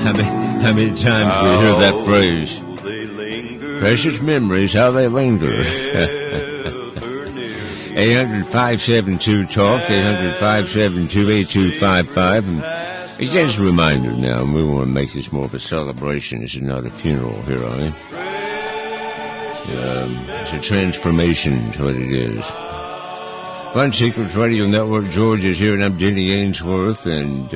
How many times we hear that phrase? Precious memories, how they linger. 800-572-TALK, 800-572-8255. And again, as a reminder now, we want to make this more of a celebration. This is not a funeral here, are we? It's a transformation is what it is. Fun Secrets Radio Network. George is here, and I'm Denny Ainsworth, and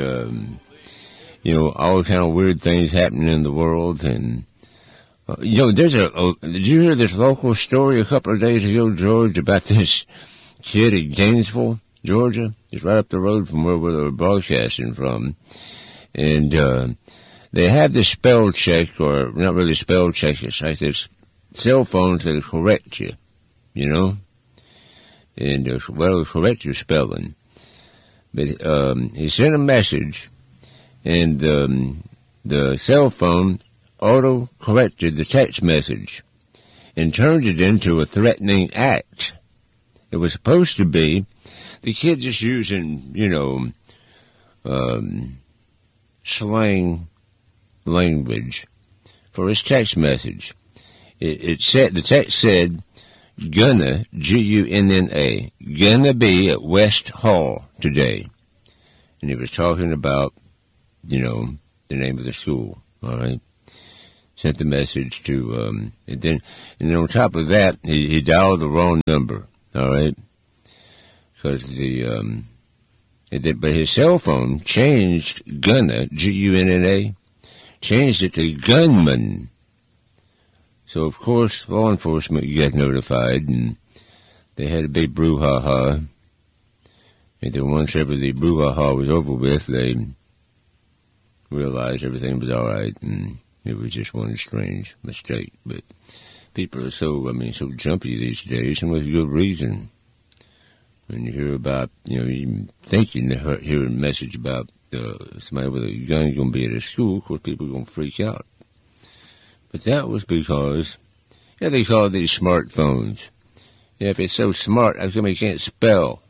all kind of weird things happening in the world. And there's did you hear this local story a couple of days ago, George, about this kid in Gainesville, Georgia? It's right up the road from where they were broadcasting from, and they have this spell check, or not really spell check. It's like this cell phones that'll correct you, and it'll correct your spelling. But he sent a message, and the cell phone auto-corrected the text message and turned it into a threatening act. It was supposed to be the kid just using, slang language for his text message. The text said, gonna, G-U-N-N-A, gonna be at West Hall today. And he was talking about, the name of the school, all right? Sent the message to, and then on top of that, he dialed the wrong number, all right? Because but his cell phone changed gonna, G-U-N-N-A, changed it to gunman. So, of course, law enforcement got notified, and they had a big brouhaha. And then once ever the brouhaha was over with, they realized everything was all right, and it was just one strange mistake. But people are so jumpy these days, and with good reason. When you hear about, you think you hear a message about somebody with a gun going to be at a school, of course, people are going to freak out. But that was because, they call these smartphones. If it's so smart, how come you can't spell?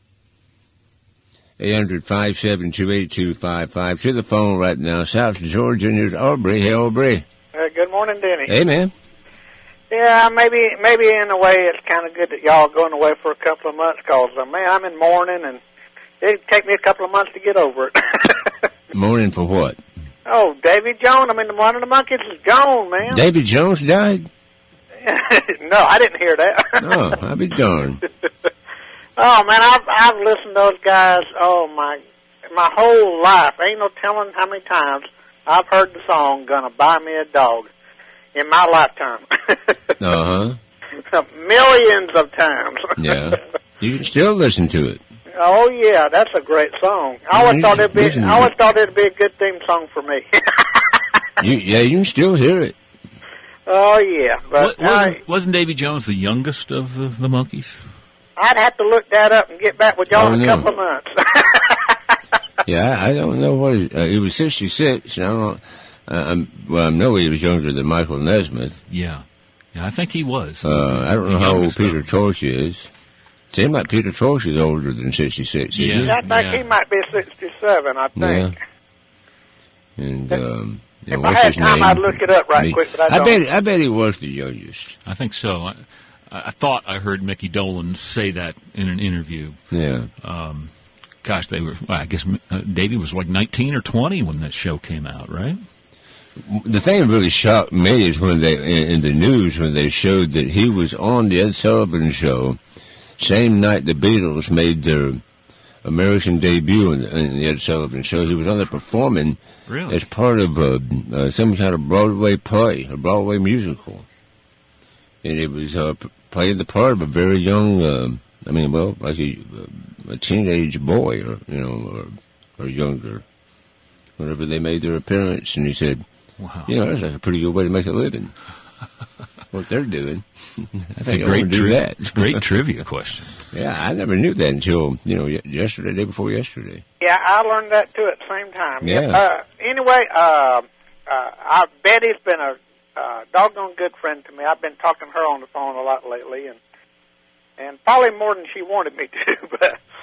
800-572-8255. To the phone right now. South Georgia, and there's Aubrey. Hey, Aubrey. Good morning, Denny. Hey, man. Yeah, maybe in a way it's kind of good that y'all are going away for a couple of months, because, I'm in mourning, and it'd take me a couple of months to get over it. Mourning for what? Oh, Davy Jones. One of the monkeys is gone, man. Davy Jones died? No, I didn't hear that. Oh, I'll be darned. Oh, man, I've listened to those guys, my whole life. Ain't no telling how many times I've heard the song, Gonna Buy Me a Dog, in my lifetime. Uh-huh. Millions of times. Yeah. You can still listen to it. Oh, yeah, that's a great song. I always thought it'd be a good theme song for me. You can still hear it. Oh, yeah. But wasn't Davy Jones the youngest of the Monkees? I'd have to look that up and get back with y'all in a couple of months. Yeah, I don't know what he was 66. I know he was younger than Michael Nesmith. Yeah, I think he was. I don't know how old Peter Tosh is. Seems like Peter Tosh is older than 66. Yeah, I think he might be 67, I think. Yeah. And, if I had time, I'd look it up quick, but I don't. I bet he was the youngest. I think so. I thought I heard Mickey Dolenz say that in an interview. Yeah. Gosh, I guess Davey was like 19 or 20 when that show came out, right? The thing that really shocked me is when in the news, when they showed that he was on the Ed Sullivan Show, same night the Beatles made their American debut in the Ed Sullivan Show. He was on there performing as part of some kind of Broadway play, a Broadway musical. And it was playing the part of a very young, like a teenage boy, or younger, whenever they made their appearance. And he said, "Wow, that's a pretty good way to make a living." What they're doing, that's a great It's a great trivia question. Yeah, I never knew that until yesterday, day before yesterday. Yeah, I learned that too at the same time. Yeah. Anyway, Betty's been a doggone good friend to me. I've been talking to her on the phone a lot lately, and probably more than she wanted me to.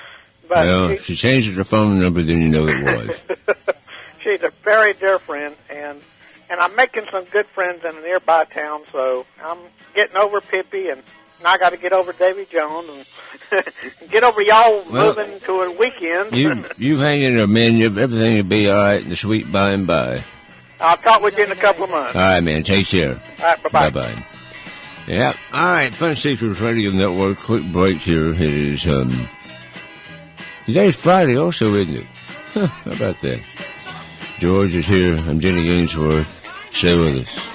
But she changed her phone number, then you know it was. She's a very dear friend, and I'm making some good friends in a nearby town, so I'm getting over Pippi, and now I got to get over Davy Jones and get over y'all moving to a weekend. You hang in there, man. Everything will be all right in the sweet by and by. I'll talk with you in a couple of months. All right, man. Take care. All right, bye-bye. Bye-bye. Yeah. All right, Fun Secrets Radio Network. Quick break here. It is, today's Friday also, isn't it? Huh, how about that? George is here. I'm Jenny Ainsworth. Stay with us.